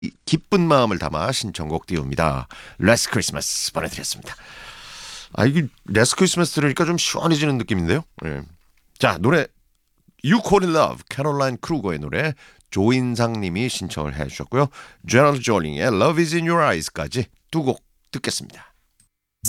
기쁜 마음을 담아 신청곡 띄웁니다. Last Christmas 보내드렸습니다. 아, 이게 Last Christmas 들으니까 좀 시원해지는 느낌인데요. 예. 자, 노래 You Call It Love, 캐롤라인 크루거의 노래 조인상님이 신청을 해주셨고요. 제널 조링의 Love Is In Your Eyes까지 두 곡 듣겠습니다.